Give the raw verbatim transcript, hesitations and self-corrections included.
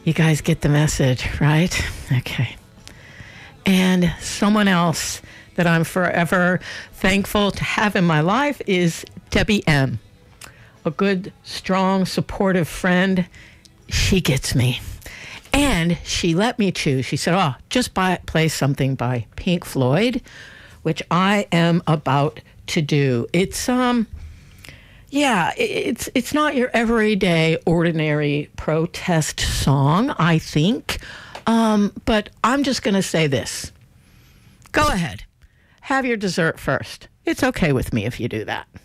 You guys get the message, right? Okay. And someone else that I'm forever thankful to have in my life is Debbie M. A good, strong, supportive friend. She gets me. And she let me choose. She said, oh, just buy, play something by Pink Floyd, which I am about to do. It's, um, yeah, it's it's not your everyday, ordinary protest song, I think. Um, but I'm just going to say this. Go ahead. Have your dessert first. It's okay with me if you do that.